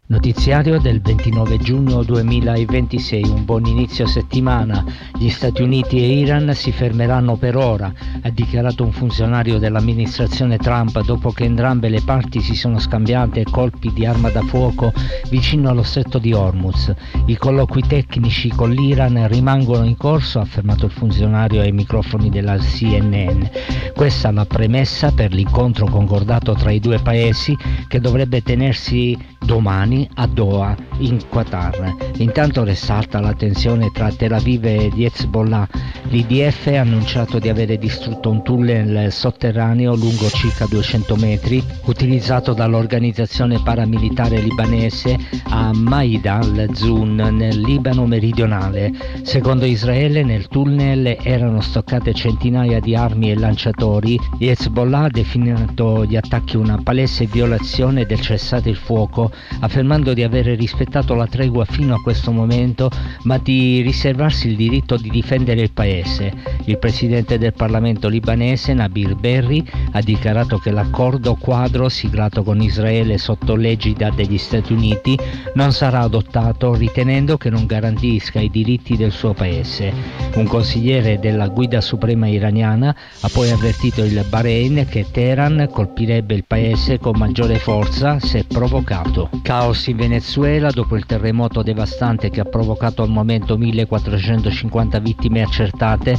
Notiziario del 29 giugno 2026, un buon inizio settimana. Gli Stati Uniti e Iran si fermeranno per ora, ha dichiarato un funzionario dell'amministrazione Trump dopo che entrambe le parti si sono scambiate colpi di arma da fuoco vicino allo stretto di Hormuz. I colloqui tecnici con l'Iran rimangono in corso, ha affermato il funzionario ai microfoni della CNN. Questa è la premessa per l'incontro concordato tra i due paesi che dovrebbe tenersi domani a Doha, in Qatar. Intanto risalta la tensione tra Tel Aviv e gli Hezbollah. L'IDF ha annunciato di avere distrutto un tunnel sotterraneo lungo circa 200 metri, utilizzato dall'organizzazione paramilitare libanese a Maida al-Zun, nel Libano meridionale. Secondo Israele, nel tunnel erano stoccate centinaia di armi e lanciatori. Gli Hezbollah ha definito gli attacchi una palese violazione del cessate il fuoco, affermando di avere rispettato la tregua fino a questo momento, ma di riservarsi il diritto di difendere il paese. Il presidente del Parlamento libanese, Nabil Berri, ha dichiarato che l'accordo quadro siglato con Israele sotto l'egida degli Stati Uniti non sarà adottato, ritenendo che non garantisca i diritti del suo paese. Un consigliere della guida suprema iraniana ha poi avvertito il Bahrain che Teheran colpirebbe il paese con maggiore forza se provocato. Caos in Venezuela dopo il terremoto devastante che ha provocato al momento 1450 vittime accertate,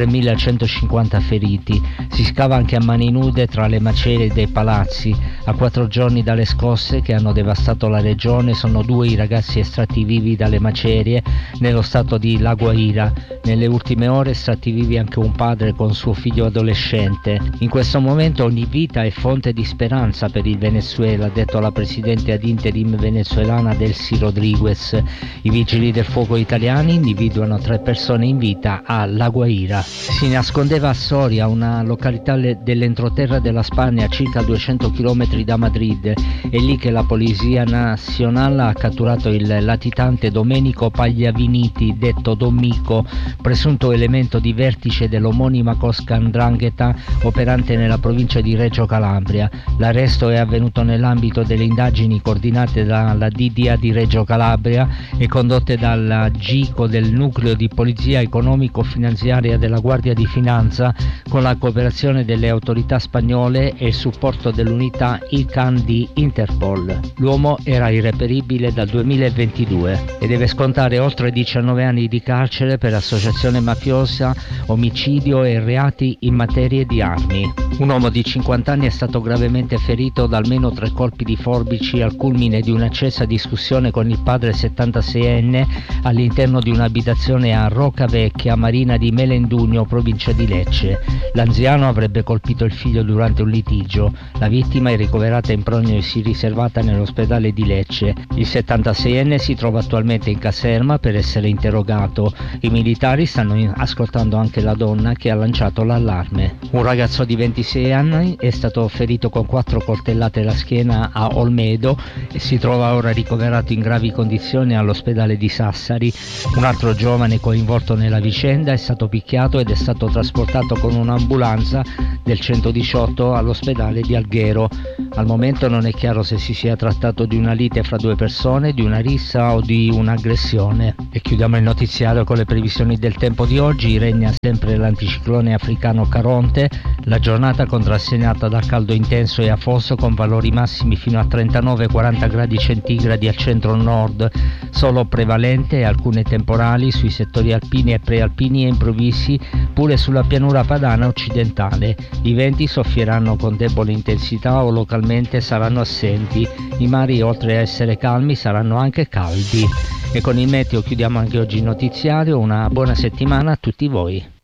3150 feriti. Si scava anche a mani nude tra le macerie dei palazzi. A 4 giorni dalle scosse che hanno devastato la regione sono 2 i ragazzi estratti vivi dalle macerie nello stato di La Guaira. Nelle ultime ore estratti vivi anche un padre con suo figlio adolescente. In questo momento ogni vita è fonte di speranza per il Venezuela, ha detto la presidente ad interim venezuelana Delcy Rodriguez. I vigili del fuoco italiani individuano 3 persone in vita a La Guaira. Si nascondeva a Soria, una località dell'entroterra della Spagna a circa 200 km da Madrid. È lì che la Polizia Nazionale ha catturato il latitante Domenico Pagliaviniti, detto Dommico, presunto elemento di vertice dell'omonima cosca 'ndrangheta operante nella provincia di Reggio Calabria. L'arresto è avvenuto nell'ambito delle indagini coordinate dalla DDA di Reggio Calabria e condotte dalla GICO del nucleo di polizia economico-finanziaria della Guardia di Finanza, con la cooperazione delle autorità spagnole e il supporto dell'unità ICAN di Interpol. L'uomo era irreperibile dal 2022 e deve scontare oltre 19 anni di carcere per associazione mafiosa, omicidio e reati in materia di armi. Un uomo di 50 anni è stato gravemente ferito da almeno 3 colpi di forbici al culmine di un'accesa discussione con il padre 76enne all'interno di un'abitazione a Roccavecchia, Marina di Melendugno, provincia di Lecce. L'anziano avrebbe colpito il figlio durante un litigio. La vittima è ricoverata in prognosi riservata nell'ospedale di Lecce. Il 76enne si trova attualmente in caserma per essere interrogato. I militari stanno ascoltando anche la donna che ha lanciato l'allarme. Un ragazzo di 26 anni è stato ferito con 4 coltellate alla schiena a Olmedo e si trova ora ricoverato in gravi condizioni all'ospedale di Sassari. Un altro giovane coinvolto nella vicenda è stato picchiato ed è stato trasportato con un'ambulanza del 118 all'ospedale di Alghero. Al momento non è chiaro se si sia trattato di una lite fra 2 persone, di una rissa o di un'aggressione. E chiudiamo il notiziario con le previsioni del tempo di oggi. Regna sempre l'anticiclone africano Caronte. La giornata contrassegnata da caldo intenso e afoso con valori massimi fino a 39-40 gradi centigradi al centro-nord, solo prevalente e alcune temporali sui settori alpini e prealpini e improvvisi pure sulla pianura padana occidentale. I venti soffieranno con debole intensità o localmente saranno assenti. I mari, oltre a essere calmi, saranno anche caldi. E con il meteo chiudiamo anche oggi il notiziario. Una buona settimana a tutti voi.